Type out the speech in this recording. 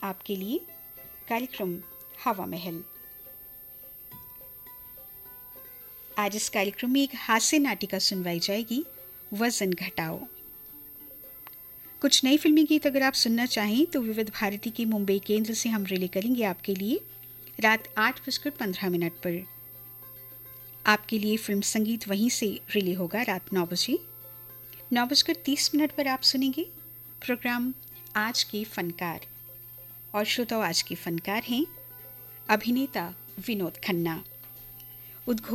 आपके लिए कार्यक्रम हवा महल। आज इस कार्यक्रम में एक हास्य नाटिका सुनवाई जाएगी, वजन घटाओ। कुछ नई फिल्मी गीत अगर आप सुनना चाहें तो विविध भारती के मुंबई केंद्र से हम रिले करेंगे आपके लिए रात 8:15 पर। आपके लिए फिल्म संगीत वहीं से रिले होगा रात 9 बजे। 9:30 पर आप सुनेंगे प्रोग्राम आज के फनकार। और श्रोताओ, आज के फनकार हैं अभिनेता विनोद खन्ना,